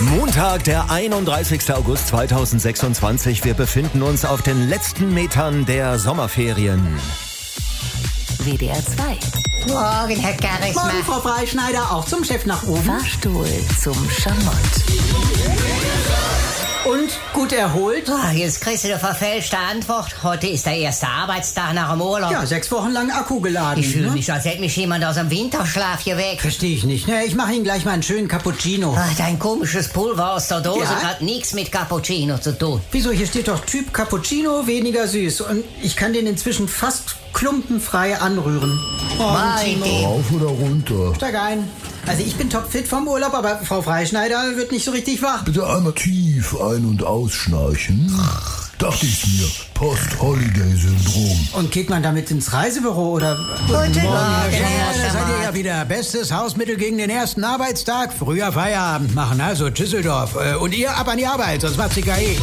Montag, der 31. August 2026. Wir befinden uns auf den letzten Metern der Sommerferien. WDR 2. Morgen, Herr Garrismann. Morgen, Frau Freischneider, auch zum Chef nach oben. Fahrstuhl zum Schamott. Und gut erholt? Jetzt kriegst du eine verfälschte Antwort. Heute ist der erste Arbeitstag nach dem Urlaub. Ja, 6 Wochen lang Akku geladen. Ich fühle mich, als hätte mich jemand aus dem Winterschlaf geweckt. Verstehe ich nicht. Ne, ich mache Ihnen gleich mal einen schönen Cappuccino. Dein komisches Pulver aus der Dose Ja? hat nichts mit Cappuccino zu tun. Wieso? Hier steht doch Typ Cappuccino, weniger süß. Und ich kann den inzwischen fast klumpenfrei anrühren. Mein Gott. Rauf oder runter? Steig ein. Also ich bin topfit vom Urlaub, aber Frau Freischneider wird nicht so richtig wach. Bitte einmal tief ein- und ausschnarchen. Dachte ich mir. Post-Holiday-Syndrom. Und geht man damit ins Reisebüro oder... Guten Morgen, Ja, Herr da seid ihr Schamott. ja wieder. Bestes Hausmittel gegen den ersten Arbeitstag. Früher Feierabend machen, also Düsseldorf. Und ihr ab an die Arbeit, sonst macht's die KI.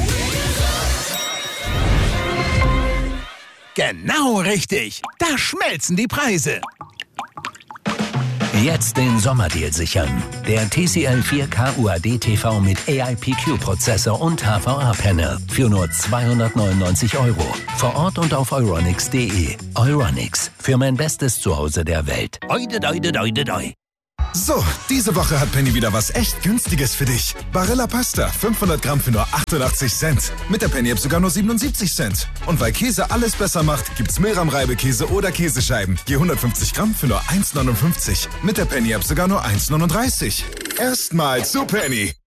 Genau richtig. Da schmelzen die Preise. Jetzt den Sommerdeal sichern. Der TCL 4K UAD TV mit AIPQ-Prozessor und HVA-Panel für nur 299 €. Vor Ort und auf euronics.de. Euronics, für mein bestes Zuhause der Welt. Oide, doide, doide, doi. So, diese Woche hat Penny wieder was echt Günstiges für dich. Barilla Pasta, 500 Gramm für nur 88 Cent. Mit der Penny-App sogar nur 77 Cent. Und weil Käse alles besser macht, gibt's Milram-Reibekäse oder Käsescheiben. Je 150 Gramm für nur 1,59. Mit der Penny-App sogar nur 1,39. Erstmal zu Penny.